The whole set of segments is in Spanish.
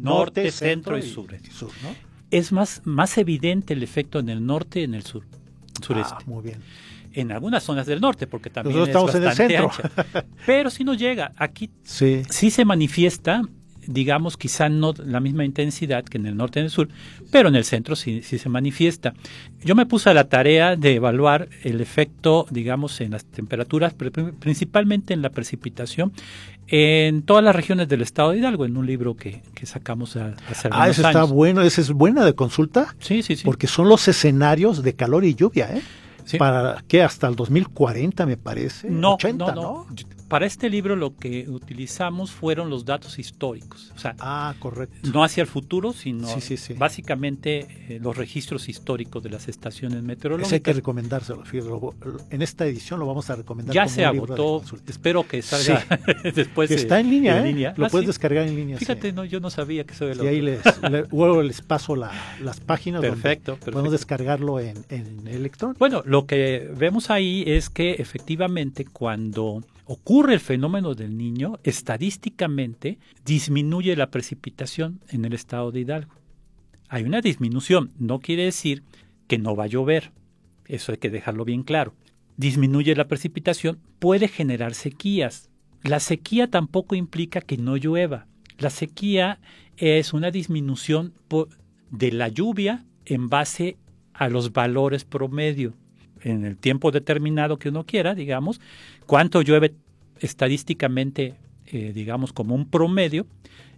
norte, centro y sur, ¿no? Es más evidente el efecto en el norte y en el sureste. Muy bien. En algunas zonas del norte, porque también nosotros es bastante estamos en el centro. ancha. Pero si nos llega, aquí sí se manifiesta, digamos, quizá no la misma intensidad que en el norte y en el sur, pero en el centro sí se manifiesta. Yo me puse a la tarea de evaluar el efecto, digamos, en las temperaturas, principalmente en la precipitación, en todas las regiones del estado de Hidalgo, en un libro que sacamos hace algunos años. Eso está bueno, esa es buena de consulta. Sí. Porque son los escenarios de calor y lluvia, ¿eh? Sí. ¿Para qué? Hasta el 2040, me parece. No, 80, no. Para este libro lo que utilizamos fueron los datos históricos. O sea, correcto. No hacia el futuro, sino básicamente los registros históricos de las estaciones meteorológicas. Eso hay que recomendárselo. En esta edición lo vamos a recomendar. Ya se agotó. Espero que salga después. Está en línea, Lo puedes descargar en línea. Fíjate, yo no sabía que eso era. Y ahí luego les paso las páginas. Perfecto. Podemos descargarlo en electrónico. Bueno, lo que vemos ahí es que efectivamente cuando ocurre el fenómeno del Niño, estadísticamente disminuye la precipitación en el estado de Hidalgo. Hay una disminución, no quiere decir que no va a llover, eso hay que dejarlo bien claro. Disminuye la precipitación, puede generar sequías. La sequía tampoco implica que no llueva. La sequía es una disminución de la lluvia en base a los valores promedio. En el tiempo determinado que uno quiera, digamos, cuánto llueve estadísticamente, digamos, como un promedio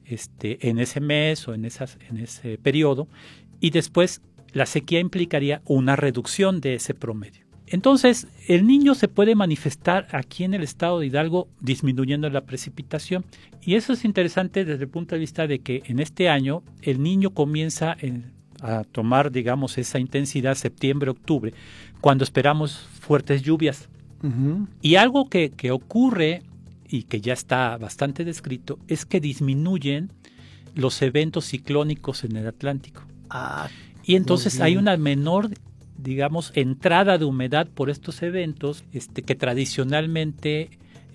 en ese mes o en ese periodo, y después la sequía implicaría una reducción de ese promedio. Entonces, el Niño se puede manifestar aquí en el estado de Hidalgo disminuyendo la precipitación, y eso es interesante desde el punto de vista de que en este año el Niño comienza a tomar, digamos, esa intensidad septiembre-octubre, cuando esperamos fuertes lluvias. Uh-huh. Y algo que ocurre y que ya está bastante descrito es que disminuyen los eventos ciclónicos en el Atlántico. Y entonces hay una menor, digamos, entrada de humedad por estos eventos que tradicionalmente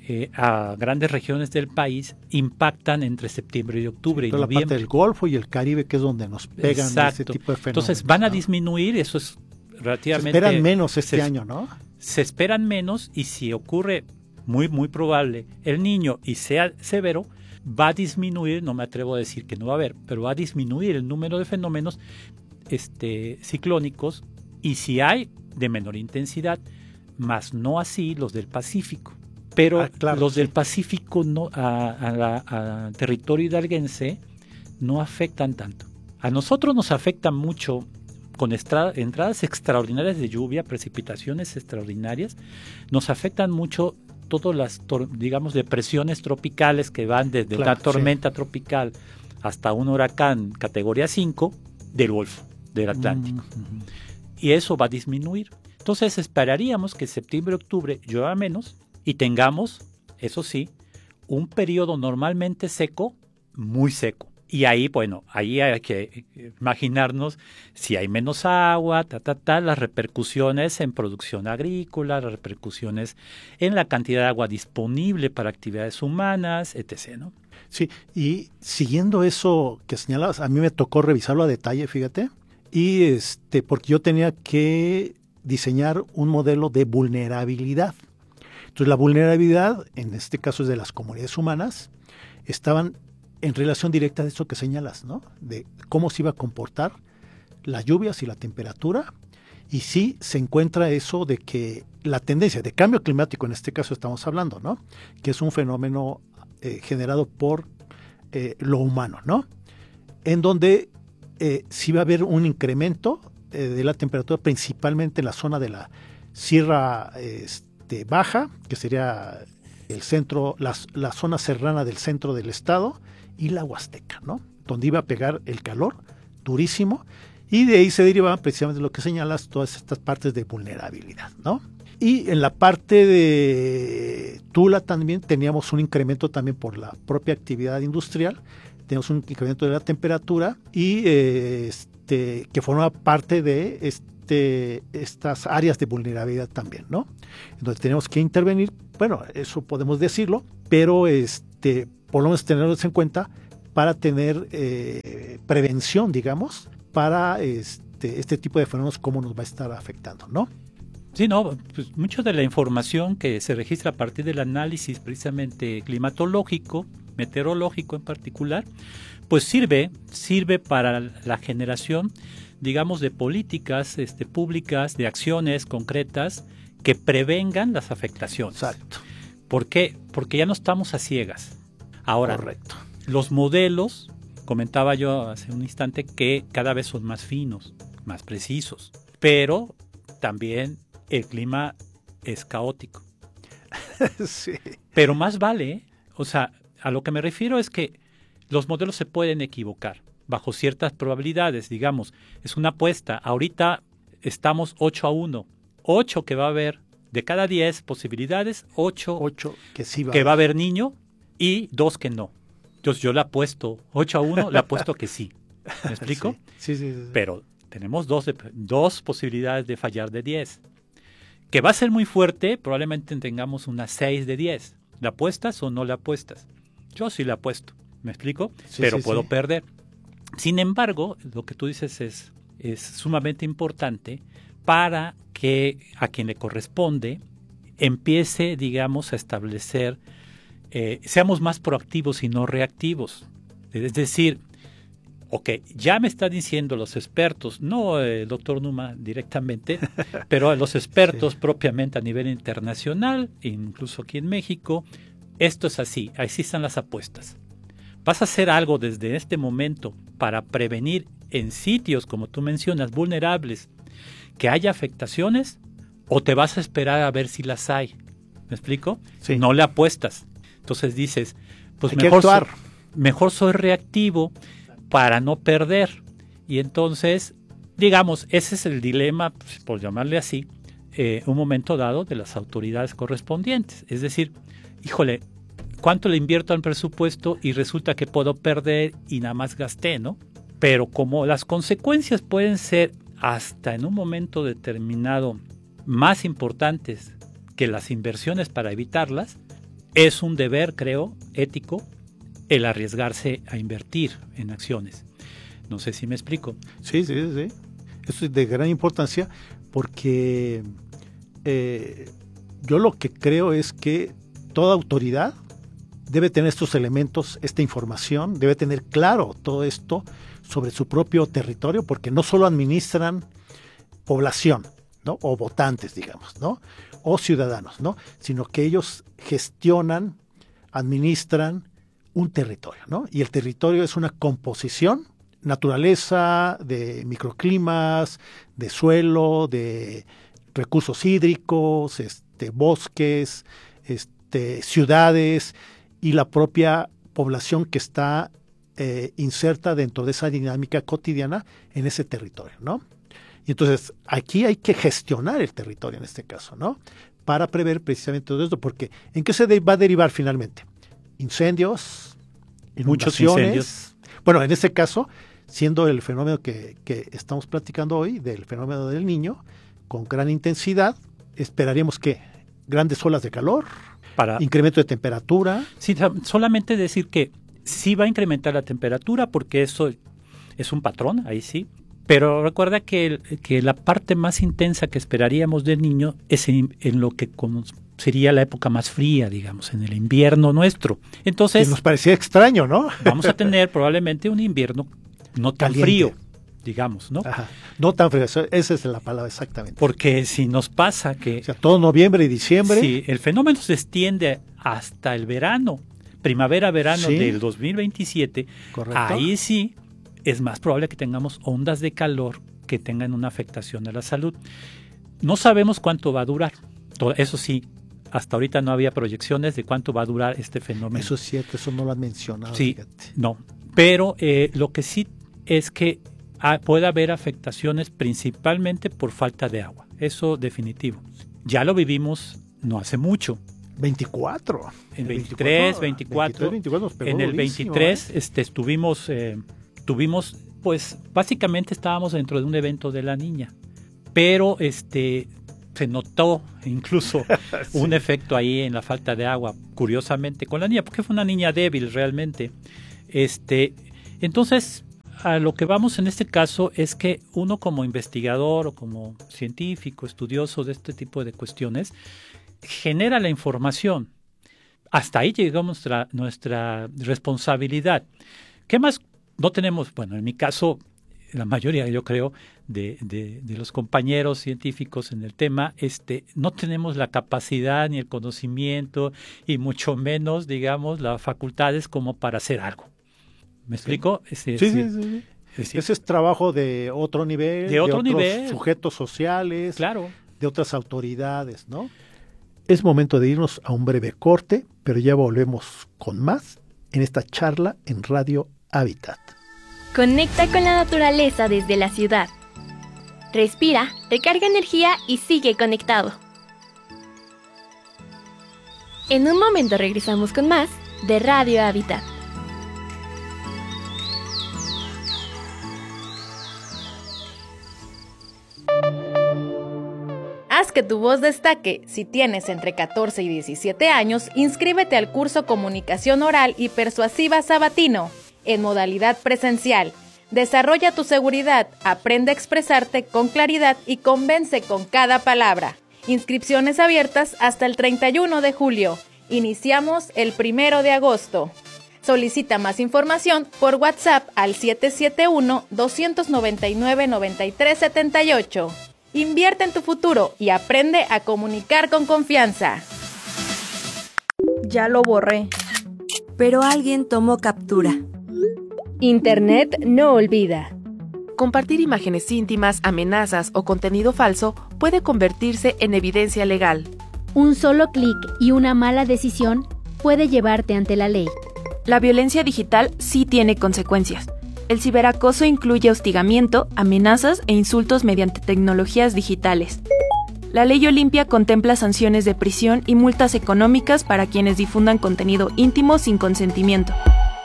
a grandes regiones del país impactan entre septiembre y octubre y noviembre. La parte del Golfo y el Caribe, que es donde nos pegan ese tipo de fenómenos. Entonces van a disminuir, eso es relativamente... Se esperan menos este año, ¿no? Se esperan menos, y si ocurre muy, muy probable el Niño y sea severo, va a disminuir, no me atrevo a decir que no va a haber, pero va a disminuir el número de fenómenos ciclónicos, y si hay de menor intensidad, más no así los del Pacífico. Pero los del Pacífico no, a territorio hidalguense no afectan tanto. A nosotros nos afectan mucho con entradas extraordinarias de lluvia, precipitaciones extraordinarias. Nos afectan mucho todas las, digamos, depresiones tropicales que van desde una tormenta tropical hasta un huracán categoría 5 del Golfo, del Atlántico. Uh-huh. Y eso va a disminuir. Entonces esperaríamos que en septiembre-octubre llueva menos y tengamos, eso sí, un periodo normalmente seco, muy seco. Y ahí, bueno, ahí hay que imaginarnos si hay menos agua, las repercusiones en producción agrícola, las repercusiones en la cantidad de agua disponible para actividades humanas, etc., ¿no? Sí, y siguiendo eso que señalabas, a mí me tocó revisarlo a detalle, fíjate, y porque yo tenía que diseñar un modelo de vulnerabilidad. Entonces, la vulnerabilidad, en este caso es de las comunidades humanas, estaban en relación directa de eso que señalas, ¿no? De cómo se iba a comportar las lluvias y la temperatura. Y sí se encuentra eso de que la tendencia de cambio climático, en este caso estamos hablando, ¿no? Que es un fenómeno generado por lo humano, ¿no? En donde sí va a haber un incremento de la temperatura, principalmente en la zona de la Sierra Baja, que sería el centro, la zona serrana del centro del estado, y la Huasteca, ¿no? Donde iba a pegar el calor durísimo, y de ahí se derivaban precisamente lo que señalas, todas estas partes de vulnerabilidad, ¿no? Y en la parte de Tula también teníamos un incremento también por la propia actividad industrial, tenemos un incremento de la temperatura y que forma parte de estas áreas de vulnerabilidad también, ¿no? Entonces tenemos que intervenir, bueno, eso podemos decirlo, pero por lo menos tenerlos en cuenta para tener prevención, digamos, para este tipo de fenómenos, cómo nos va a estar afectando, ¿no? Sí, no, pues mucho de la información que se registra a partir del análisis precisamente climatológico, meteorológico en particular, pues sirve para la generación, digamos, de políticas públicas, de acciones concretas que prevengan las afectaciones. Exacto. ¿Por qué? Porque ya no estamos a ciegas. Ahora, correcto. Los modelos, comentaba yo hace un instante, que cada vez son más finos, más precisos, pero también el clima es caótico. Sí. Pero más vale, o sea, a lo que me refiero es que los modelos se pueden equivocar bajo ciertas probabilidades, digamos, es una apuesta. Ahorita estamos 8-1, 8 que va a haber, de cada 10 posibilidades, 8 que sí va a haber niño y 2 que no. Entonces yo le apuesto 8-1, le apuesto que sí. ¿Me explico? Sí. Pero tenemos dos posibilidades de fallar de 10. Que va a ser muy fuerte, probablemente tengamos una 6 de 10. ¿Le apuestas o no le apuestas? Yo sí le apuesto, ¿me explico? Pero puedo perder. Sin embargo, lo que tú dices es sumamente importante para que a quien le corresponde empiece, digamos, a establecer, seamos más proactivos y no reactivos. Es decir, ok, ya me están diciendo los expertos, no el doctor Numa directamente, pero los expertos propiamente a nivel internacional, incluso aquí en México, esto es así están las apuestas. ¿Vas a hacer algo desde este momento para prevenir en sitios, como tú mencionas, vulnerables, que haya afectaciones, o te vas a esperar a ver si las hay? ¿Me explico? Sí. No le apuestas. Entonces dices, pues mejor soy reactivo para no perder. Y entonces, digamos, ese es el dilema, pues, por llamarle así, un momento dado de las autoridades correspondientes. Es decir, híjole, ¿cuánto le invierto al presupuesto y resulta que puedo perder y nada más gasté, ¿no? Pero como las consecuencias pueden ser hasta en un momento determinado más importantes que las inversiones para evitarlas, es un deber, creo, ético, el arriesgarse a invertir en acciones. No sé si me explico. Sí. Eso es de gran importancia porque yo lo que creo es que toda autoridad debe tener estos elementos, esta información, debe tener claro todo esto sobre su propio territorio, porque no solo administran población, ¿no? O votantes, digamos, ¿no? O ciudadanos, ¿no? Sino que ellos gestionan, administran un territorio, ¿no? Y el territorio es una composición, naturaleza, de microclimas, de suelo, de recursos hídricos, bosques, ciudades y la propia población que está inserta dentro de esa dinámica cotidiana en ese territorio, ¿no? Y entonces aquí hay que gestionar el territorio en este caso, ¿no? Para prever precisamente todo esto, porque ¿en qué se va a derivar finalmente? Incendios, muchos inundaciones. Incendios. Bueno, en este caso, siendo el fenómeno que estamos platicando hoy, del fenómeno del Niño, con gran intensidad, esperaríamos que grandes olas de calor, incremento de temperatura. Sí, solamente decir que sí va a incrementar la temperatura porque eso es un patrón, ahí sí. Pero recuerda que la parte más intensa que esperaríamos del Niño es en lo que sería la época más fría, digamos, en el invierno nuestro. Entonces, que nos parecía extraño, ¿no? Vamos a tener probablemente un invierno no tan caliente, frío, digamos, ¿no? Ajá. No tan frío, esa es la palabra exactamente. Porque si nos pasa que... O sea, todo noviembre y diciembre... Si el fenómeno se extiende hasta el verano, primavera-verano del 2027, correcto. Ahí sí es más probable que tengamos ondas de calor que tengan una afectación a la salud. No sabemos cuánto va a durar. Eso sí, hasta ahorita no había proyecciones de cuánto va a durar este fenómeno. Eso es cierto, eso no lo han mencionado. Sí, fíjate. no. Pero lo que sí es que puede haber afectaciones principalmente por falta de agua. Eso definitivo. Ya lo vivimos no hace mucho. 24. En 23, 24. 23, nos pegó en el 23 tuvimos, pues básicamente estábamos dentro de un evento de la niña. Pero se notó incluso sí. un efecto ahí en la falta de agua, curiosamente, con la niña, porque fue una niña débil realmente. Entonces, a lo que vamos en este caso es que uno como investigador o como científico, estudioso de este tipo de cuestiones, genera la información. Hasta ahí llegamos nuestra responsabilidad. ¿Qué más no tenemos? Bueno, en mi caso, la mayoría, yo creo, de los compañeros científicos en el tema, no tenemos la capacidad ni el conocimiento y mucho menos, digamos, las facultades como para hacer algo. ¿Me explico? Sí. Ese es trabajo de otro nivel, de otros sujetos sociales, claro, de otras autoridades, ¿no? Es momento de irnos a un breve corte, pero ya volvemos con más en esta charla en Radio Hábitat. Conecta con la naturaleza desde la ciudad. Respira, recarga energía y sigue conectado. En un momento regresamos con más de Radio Hábitat. Haz que tu voz destaque. Si tienes entre 14 y 17 años, inscríbete al curso Comunicación Oral y Persuasiva Sabatino, en modalidad presencial. Desarrolla tu seguridad, aprende a expresarte con claridad y convence con cada palabra. Inscripciones abiertas hasta el 31 de julio. Iniciamos el 1 de agosto. Solicita más información por WhatsApp al 771-299-9378. Invierte en tu futuro y aprende a comunicar con confianza. Ya lo borré. Pero alguien tomó captura. Internet no olvida. Compartir imágenes íntimas, amenazas o contenido falso puede convertirse en evidencia legal. Un solo clic y una mala decisión puede llevarte ante la ley. La violencia digital sí tiene consecuencias. El ciberacoso incluye hostigamiento, amenazas e insultos mediante tecnologías digitales. La Ley Olimpia contempla sanciones de prisión y multas económicas para quienes difundan contenido íntimo sin consentimiento.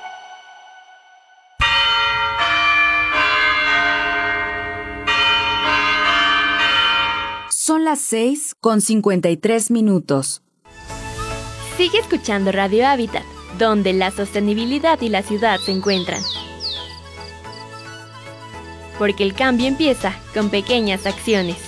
Son las 6:53. Sigue escuchando Radio Hábitat, donde la sostenibilidad y la ciudad se encuentran. Porque el cambio empieza con pequeñas acciones.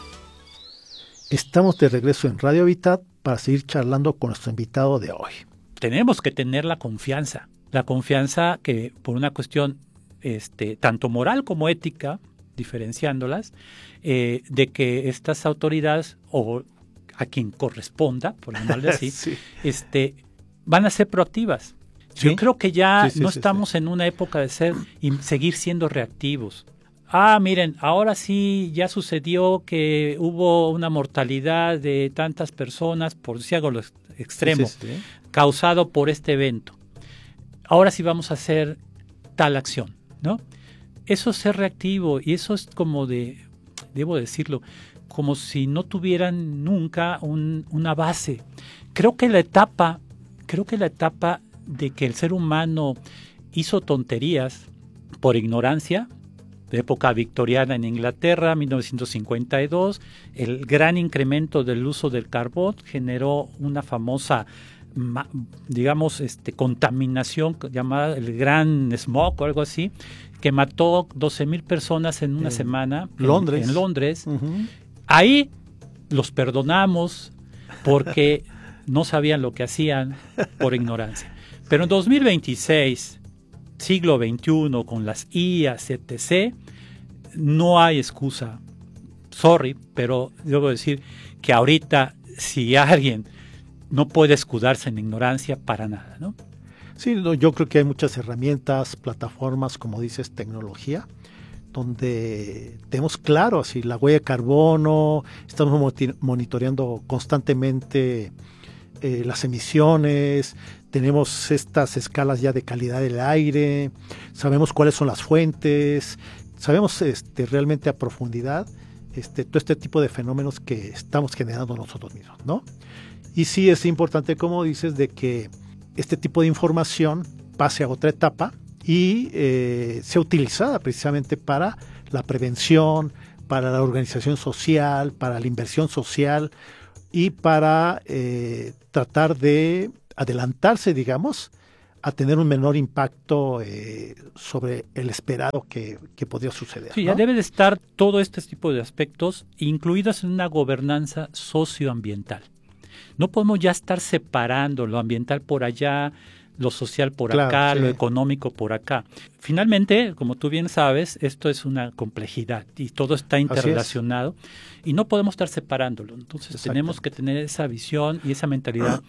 Estamos de regreso en Radio Hábitat para seguir charlando con nuestro invitado de hoy. Tenemos que tener la confianza que por una cuestión tanto moral como ética, diferenciándolas, de que estas autoridades, o a quien corresponda, por llamarle así, sí. Van a ser proactivas. ¿Sí? Yo creo que ya no estamos en una época de seguir siendo reactivos. Miren, ahora sí ya sucedió que hubo una mortalidad de tantas personas, por decir algo lo extremo, causado por este evento. Ahora sí vamos a hacer tal acción, ¿no? Eso es ser reactivo y eso es como debo decirlo, como si no tuvieran nunca una base. Creo que la etapa de que el ser humano hizo tonterías por ignorancia, de época victoriana en Inglaterra, 1952, el gran incremento del uso del carbón generó una famosa, digamos, contaminación llamada el gran smog o algo así, que mató 12,000 personas en una semana en Londres. Uh-huh. Ahí los perdonamos porque no sabían lo que hacían por ignorancia. Pero en 2026, siglo XXI, con las IAs, etc., no hay excusa. Sorry, pero debo decir que ahorita, si alguien no puede escudarse en ignorancia, para nada, ¿no? Sí, yo creo que hay muchas herramientas, plataformas, como dices, tecnología, donde tenemos claro así la huella de carbono, estamos monitoreando constantemente las emisiones, tenemos estas escalas ya de calidad del aire, sabemos cuáles son las fuentes, sabemos realmente a profundidad todo este tipo de fenómenos que estamos generando nosotros mismos, ¿no? Y sí es importante, como dices, de que este tipo de información pase a otra etapa y sea utilizada precisamente para la prevención, para la organización social, para la inversión social y para tratar de adelantarse, digamos, a tener un menor impacto sobre el esperado que podría suceder. Sí, ¿no? ya debe de estar todo este tipo de aspectos incluidos en una gobernanza socioambiental. No podemos ya estar separando lo ambiental por allá, lo social por acá, lo económico por acá. Finalmente, como tú bien sabes, esto es una complejidad y todo está interrelacionado y no podemos estar separándolo. Entonces tenemos que tener esa visión y esa mentalidad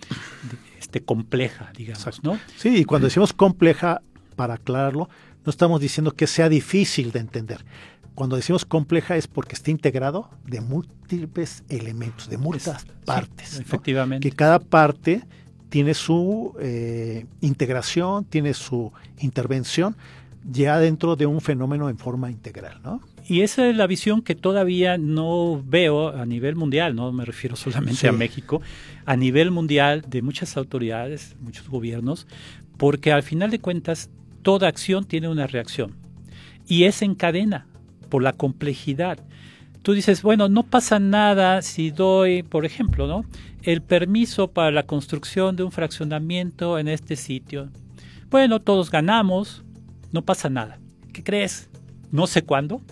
compleja, digamos, ¿no? Sí, y cuando decimos compleja, para aclararlo, no estamos diciendo que sea difícil de entender. Cuando decimos compleja es porque está integrado de múltiples elementos, de muchas partes. Sí, efectivamente. ¿No? Que cada parte tiene su integración, tiene su intervención ya dentro de un fenómeno en forma integral, ¿no? Y esa es la visión que todavía no veo a nivel mundial, no me refiero solamente a México, a nivel mundial de muchas autoridades, muchos gobiernos, porque al final de cuentas toda acción tiene una reacción y es en cadena por la complejidad. Tú dices, bueno, no pasa nada si doy, por ejemplo, ¿no?, el permiso para la construcción de un fraccionamiento en este sitio. Bueno, todos ganamos, no pasa nada. ¿Qué crees? No sé cuándo,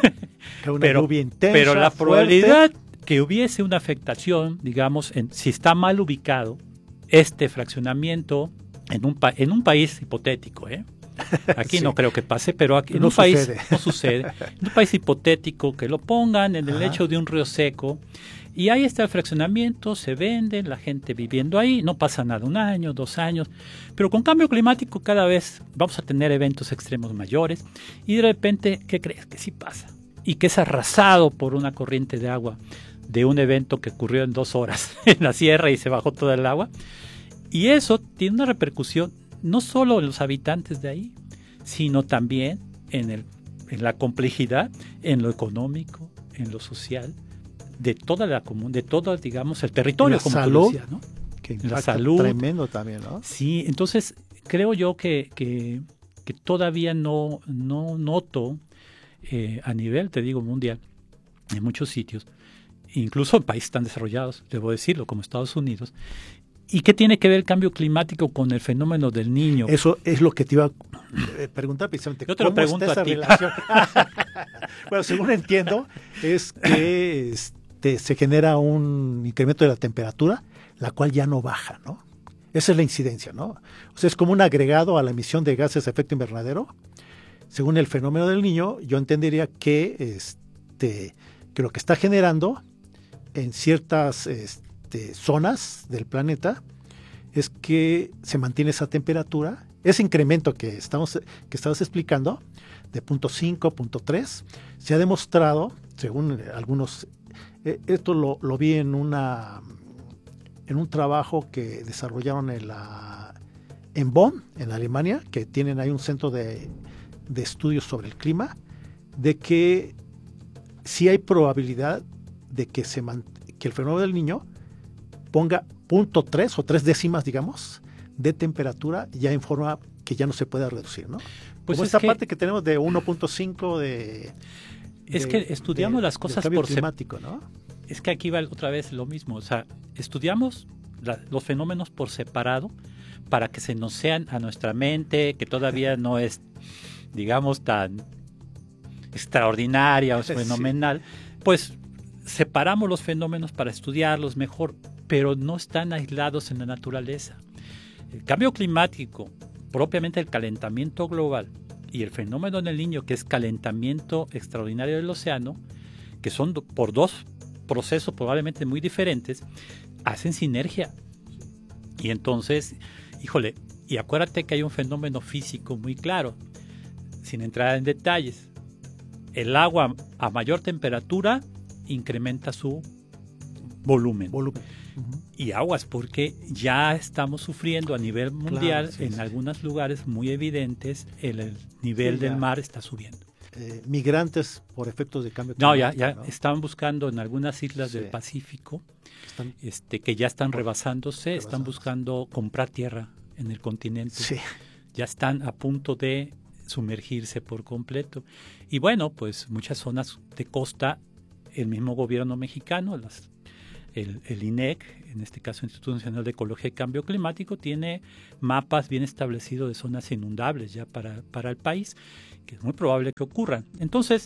lluvia intensa, pero la fuerte. probabilidad que hubiese una afectación, digamos, si está mal ubicado este fraccionamiento en un país hipotético, aquí no creo que pase, pero aquí, en un país no sucede. En un país hipotético, que lo pongan en el lecho de un río seco y ahí está el fraccionamiento, se vende, la gente viviendo ahí, no pasa nada, 1 año, 2 años, pero con cambio climático cada vez vamos a tener eventos extremos mayores y de repente, ¿qué crees? Que sí pasa y que es arrasado por una corriente de agua de un evento que ocurrió en 2 horas en la sierra y se bajó toda el agua, y eso tiene una repercusión no solo en los habitantes de ahí, sino también en la complejidad, en lo económico, en lo social, de toda la de todo, digamos, el territorio, como salud, tú decías, ¿no? Que la salud. Tremendo también, ¿no? Sí, entonces creo yo que todavía no noto a nivel, te digo, mundial, en muchos sitios, incluso en países tan desarrollados, debo decirlo, como Estados Unidos. ¿Y qué tiene que ver el cambio climático con el fenómeno del Niño? Eso es lo que te iba a preguntar precisamente. Yo te lo pregunto está a ti. Relación? Bueno, según entiendo, es que se genera un incremento de la temperatura, la cual ya no baja, ¿no? Esa es la incidencia, ¿no? O sea, es como un agregado a la emisión de gases de efecto invernadero. Según el fenómeno del Niño, yo entendería que lo que está generando en ciertas zonas del planeta es que se mantiene esa temperatura, ese incremento que estabas explicando, de 0.5, 0.3, se ha demostrado, según algunos, esto lo vi en un trabajo que desarrollaron en Bonn, en Alemania, que tienen ahí un centro de estudios sobre el clima, de que sí hay probabilidad de que el fenómeno del Niño ponga 0.3 o 3 décimas, digamos, de temperatura ya en forma que ya no se pueda reducir, ¿no? Pues como esta parte que tenemos de 1.5 es que estudiamos las cosas cambio por climático, ¿no? Es que aquí va otra vez lo mismo, o sea, estudiamos los fenómenos por separado para que se nos sean a nuestra mente, que todavía no es, digamos, tan extraordinaria o fenomenal, pues separamos los fenómenos para estudiarlos mejor, pero no están aislados en la naturaleza. El cambio climático, propiamente el calentamiento global, y el fenómeno del Niño, que es calentamiento extraordinario del océano, que son por 2 procesos probablemente muy diferentes, hacen sinergia. Y entonces, híjole, y acuérdate que hay un fenómeno físico muy claro, sin entrar en detalles. El agua a mayor temperatura incrementa su volumen. Y aguas, porque ya estamos sufriendo a nivel mundial, en algunos lugares muy evidentes, el nivel del mar está subiendo. Migrantes por efectos de cambio climático. ¿no? Están buscando en algunas islas del Pacífico, que ya están rebasándose, están buscando comprar tierra en el continente. Sí. Ya están a punto de sumergirse por completo. Y bueno, pues muchas zonas de costa, el mismo gobierno mexicano el INEC, en este caso Instituto Nacional de Ecología y Cambio Climático, tiene mapas bien establecidos de zonas inundables ya para el país, que es muy probable que ocurran. Entonces,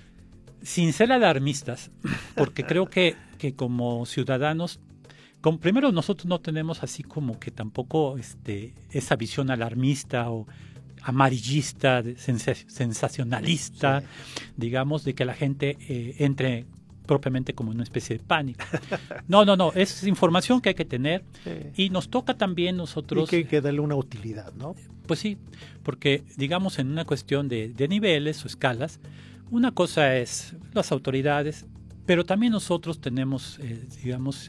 sin ser alarmistas, porque creo que como ciudadanos, primero nosotros no tenemos así como que tampoco esa visión alarmista o amarillista, sensacionalista, sí, digamos, de que la gente entre propiamente como una especie de pánico. No, es información que hay que tener, sí, y nos toca también nosotros... Y que darle una utilidad, ¿no? Pues sí, porque digamos en una cuestión de niveles o escalas, una cosa es las autoridades, pero también nosotros tenemos, digamos,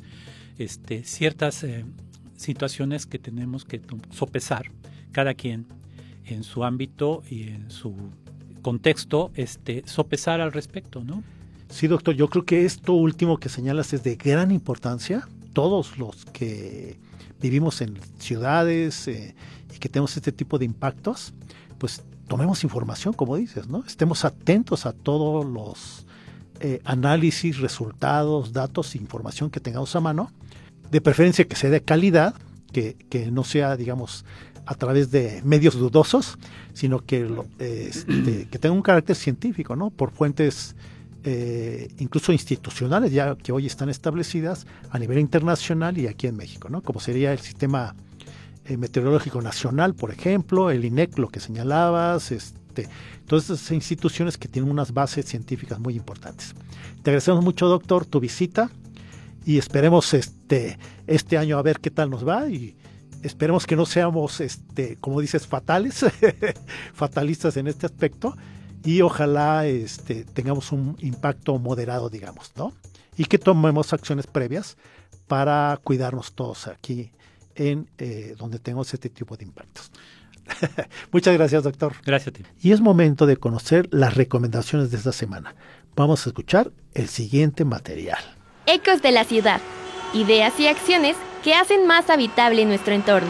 ciertas situaciones que tenemos que sopesar, cada quien en su ámbito y en su contexto, sopesar al respecto, ¿no? Sí, doctor, yo creo que esto último que señalas es de gran importancia. Todos los que vivimos en ciudades y que tenemos este tipo de impactos, pues tomemos información, como dices, ¿no? Estemos atentos a todos los análisis, resultados, datos, información que tengamos a mano, de preferencia que sea de calidad, que no sea, digamos, a través de medios dudosos, sino que tenga un carácter científico, ¿no? Por fuentes incluso institucionales, ya que hoy están establecidas a nivel internacional y aquí en México, ¿no? Como sería el Sistema Meteorológico Nacional, por ejemplo, el INEC, lo que señalabas, todas esas instituciones que tienen unas bases científicas muy importantes. Te agradecemos mucho, doctor, tu visita y esperemos este año a ver qué tal nos va y esperemos que no seamos, como dices, fatalistas en este aspecto y ojalá tengamos un impacto moderado, digamos, ¿no? Y que tomemos acciones previas para cuidarnos todos aquí en donde tenemos este tipo de impactos. Muchas gracias, doctor. Gracias a ti. Y es momento de conocer las recomendaciones de esta semana. Vamos a escuchar el siguiente material. Ecos de la ciudad. Ideas y acciones que hacen más habitable nuestro entorno.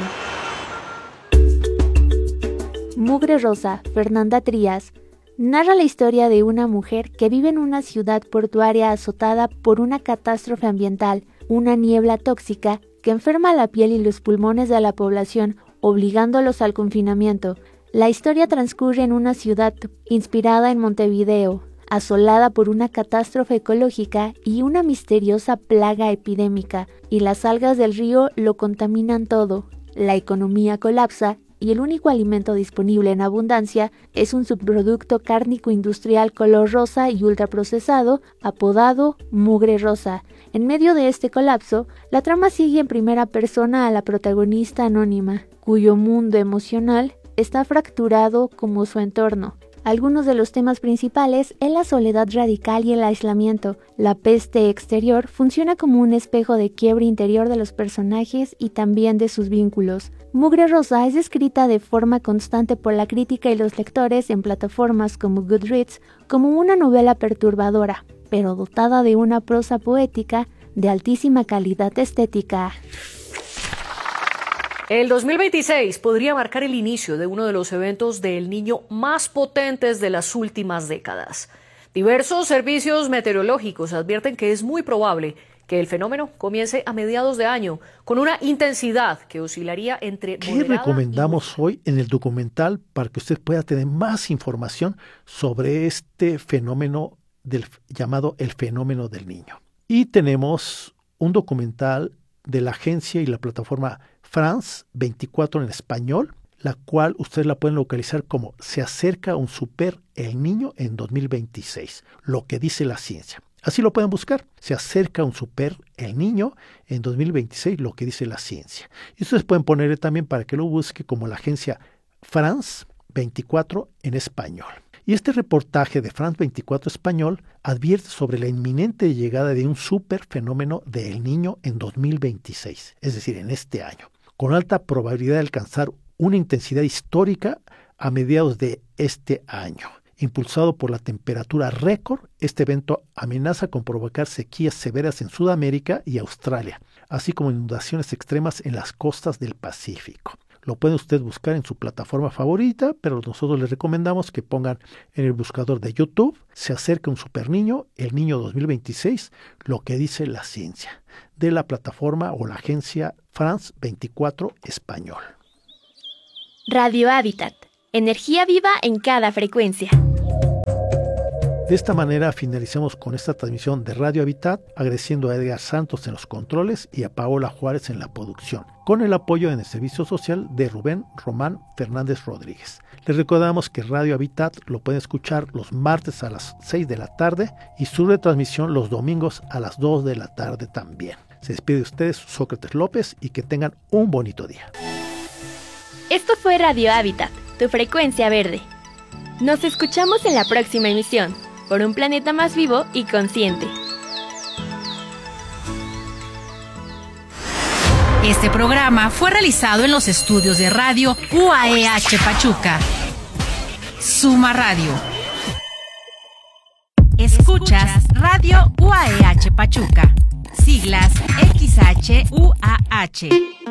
Mugre Rosa, Fernanda Trías, narra la historia de una mujer que vive en una ciudad portuaria azotada por una catástrofe ambiental, una niebla tóxica que enferma la piel y los pulmones de la población, obligándolos al confinamiento. La historia transcurre en una ciudad inspirada en Montevideo, asolada por una catástrofe ecológica y una misteriosa plaga epidémica, y las algas del río lo contaminan todo. La economía colapsa y el único alimento disponible en abundancia es un subproducto cárnico industrial color rosa y ultraprocesado, apodado Mugre Rosa. En medio de este colapso, la trama sigue en primera persona a la protagonista anónima, cuyo mundo emocional está fracturado como su entorno. Algunos de los temas principales es la soledad radical y el aislamiento. La peste exterior funciona como un espejo de quiebre interior de los personajes y también de sus vínculos. Mugre Rosa es descrita de forma constante por la crítica y los lectores en plataformas como Goodreads como una novela perturbadora, pero dotada de una prosa poética de altísima calidad estética. El 2026 podría marcar el inicio de uno de los eventos del Niño más potentes de las últimas décadas. Diversos servicios meteorológicos advierten que es muy probable que el fenómeno comience a mediados de año con una intensidad que oscilaría entre ¿Qué recomendamos hoy en el documental para que usted pueda tener más información sobre este fenómeno llamado el fenómeno del niño? Y tenemos un documental de la agencia y la plataforma France 24 en español, la cual ustedes la pueden localizar como Se acerca un super el niño en 2026, lo que dice la ciencia. Así lo pueden buscar, Se acerca un super el niño en 2026, lo que dice la ciencia. Y ustedes pueden ponerle también para que lo busque como la agencia France 24 en español. Y este reportaje de France 24 español advierte sobre la inminente llegada de un super fenómeno del niño en 2026, es decir, en este año, con alta probabilidad de alcanzar una intensidad histórica a mediados de este año. Impulsado por la temperatura récord, este evento amenaza con provocar sequías severas en Sudamérica y Australia, así como inundaciones extremas en las costas del Pacífico. Lo puede usted buscar en su plataforma favorita, pero nosotros les recomendamos que pongan en el buscador de YouTube Se acerca un superniño, el niño 2026, lo que dice la ciencia, de la plataforma o la agencia France 24 Español. Radio Hábitat, energía viva en cada frecuencia. De esta manera finalizamos con esta transmisión de Radio Hábitat, agradeciendo a Edgar Santos en los controles y a Paola Juárez en la producción, con el apoyo en el servicio social de Rubén Román Fernández Rodríguez. Les recordamos que Radio Hábitat lo pueden escuchar los martes a las 6 de la tarde y su retransmisión los domingos a las 2 de la tarde también. Se despide de ustedes Sócrates López y que tengan un bonito día. Esto fue Radio Hábitat, tu frecuencia verde. Nos escuchamos en la próxima emisión, por un planeta más vivo y consciente. Este programa fue realizado en los estudios de radio UAEH Pachuca. Suma Radio. Escuchas Radio UAEH Pachuca. Siglas XHUAH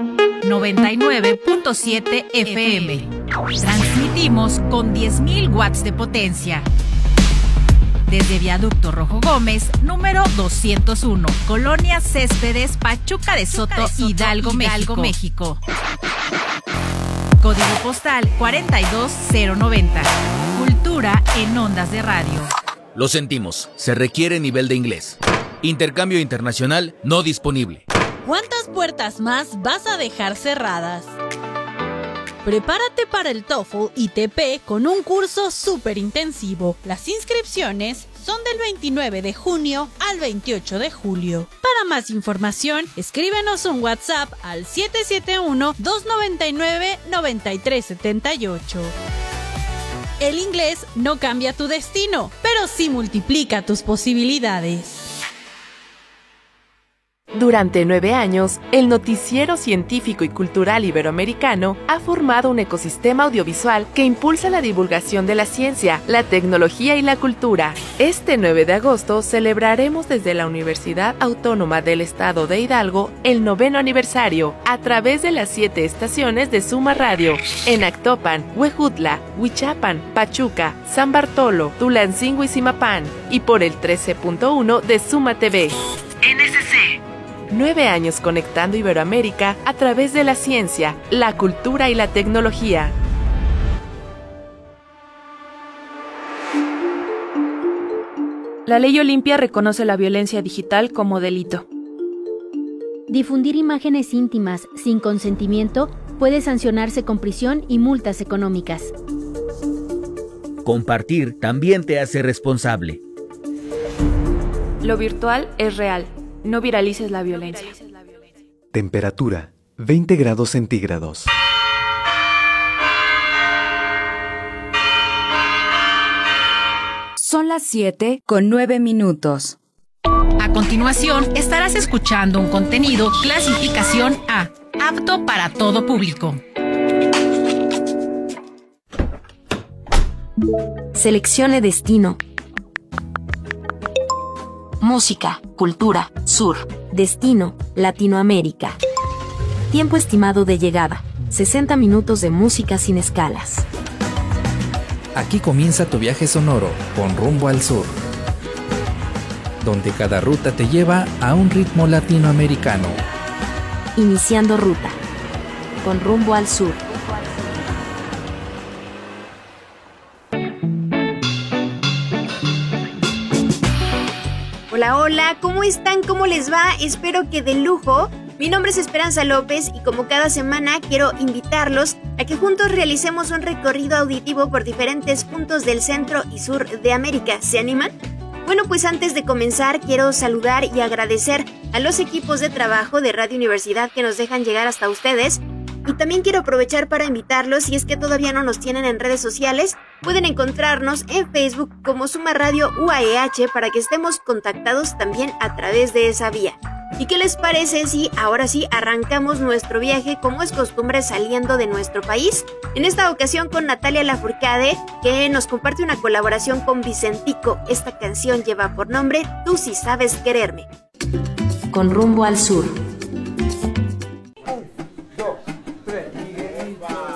99.7 FM. Transmitimos con 10.000 watts de potencia. Desde Viaducto Rojo Gómez, número 201, Colonia Céspedes, Pachuca de Soto, Hidalgo, México. Código postal 42090. Cultura en ondas de radio. Lo sentimos, se requiere nivel de inglés. Intercambio internacional no disponible. ¿Cuántas puertas más vas a dejar cerradas? Prepárate para el TOEFL ITP con un curso súper intensivo. Las inscripciones son del 29 de junio al 28 de julio. Para más información, escríbenos un WhatsApp al 771-299-9378. El inglés no cambia tu destino, pero sí multiplica tus posibilidades. Durante 9 años, el Noticiero Científico y Cultural Iberoamericano ha formado un ecosistema audiovisual que impulsa la divulgación de la ciencia, la tecnología y la cultura. Este 9 de agosto celebraremos desde la Universidad Autónoma del Estado de Hidalgo el 9º aniversario a través de las 7 estaciones de Suma Radio en Actopan, Huejutla, Huichapan, Pachuca, San Bartolo, Tulancingo y Zimapán y por el 13.1 de Suma TV. NSC. 9 años conectando Iberoamérica a través de la ciencia, la cultura y la tecnología. La Ley Olimpia reconoce la violencia digital como delito. Difundir imágenes íntimas sin consentimiento puede sancionarse con prisión y multas económicas. Compartir también te hace responsable. Lo virtual es real. No viralices la violencia. Temperatura, 20 grados centígrados. Son las 7:09. A continuación, estarás escuchando un contenido clasificación A, apto para todo público. Seleccione destino. Música, cultura, sur. Destino, Latinoamérica. Tiempo estimado de llegada, 60 minutos de música sin escalas. Aquí comienza tu viaje sonoro con rumbo al sur, donde cada ruta te lleva a un ritmo latinoamericano. Iniciando ruta, con rumbo al sur. Hola, hola, ¿cómo están? ¿Cómo les va? Espero que de lujo. Mi nombre es Esperanza López y como cada semana quiero invitarlos a que juntos realicemos un recorrido auditivo por diferentes puntos del centro y sur de América. ¿Se animan? Bueno, pues antes de comenzar quiero saludar y agradecer a los equipos de trabajo de Radio Universidad que nos dejan llegar hasta ustedes. Y también quiero aprovechar para invitarlos, si es que todavía no nos tienen en redes sociales, pueden encontrarnos en Facebook como Suma Radio UAEH para que estemos contactados también a través de esa vía. ¿Y qué les parece si ahora sí arrancamos nuestro viaje como es costumbre saliendo de nuestro país? En esta ocasión con Natalia Lafourcade, que nos comparte una colaboración con Vicentico. Esta canción lleva por nombre Tú sí sabes quererme. Con rumbo al sur.